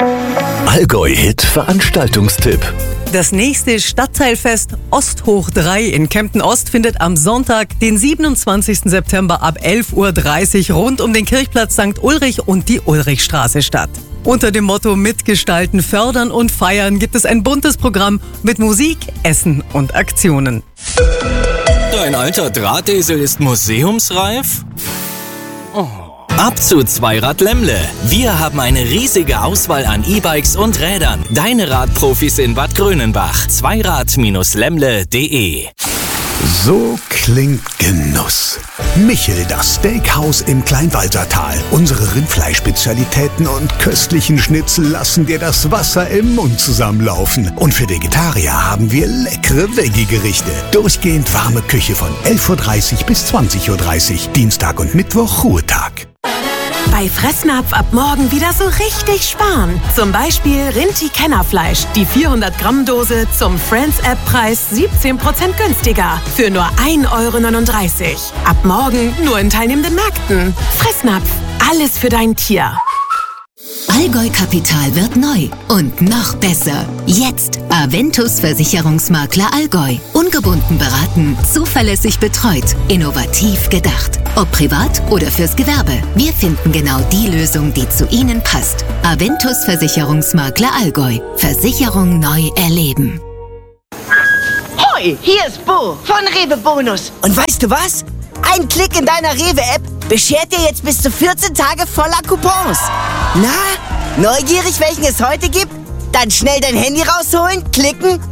Allgäu-Hit Veranstaltungstipp. Das nächste Stadtteilfest Osthoch 3 in Kempten Ost findet am Sonntag, den 27. September ab 11:30 Uhr rund um den Kirchplatz St. Ulrich und die Ulrichstraße statt. Unter dem Motto Mitgestalten, Fördern und Feiern gibt es ein buntes Programm mit Musik, Essen und Aktionen. Dein alter Drahtesel ist museumsreif? Oh. Ab zu Zweirad Lemmle. Wir haben eine riesige Auswahl an E-Bikes und Rädern. Deine Radprofis in Bad Grönenbach. Zweirad-Lemmle.de. So klingt Genuss. Michel, das Steakhouse im Kleinwalsertal. Unsere Rindfleischspezialitäten und köstlichen Schnitzel lassen dir das Wasser im Mund zusammenlaufen. Und für Vegetarier haben wir leckere Veggie-Gerichte. Durchgehend warme Küche von 11:30 Uhr bis 20:30 Uhr. Dienstag und Mittwoch Ruhetag. Bei Fressnapf ab morgen wieder so richtig sparen. Zum Beispiel Rinti-Kennerfleisch. Die 400-Gramm-Dose zum Friends-App-Preis 17% günstiger. Für nur 1,39 €. Ab morgen nur in teilnehmenden Märkten. Fressnapf. Alles für dein Tier. Allgäu Kapital wird neu und noch besser. Jetzt Aventus Versicherungsmakler Allgäu. Ungebunden beraten, zuverlässig betreut, innovativ gedacht. Ob privat oder fürs Gewerbe. Wir finden genau die Lösung, die zu Ihnen passt. Aventus Versicherungsmakler Allgäu. Versicherung neu erleben. Hoi, hier ist Bo von Rewe Bonus. Und weißt du was? Ein Klick in deiner Rewe-App beschert dir jetzt bis zu 14 Tage voller Coupons. Na, neugierig, welchen es heute gibt? Dann schnell dein Handy rausholen, klicken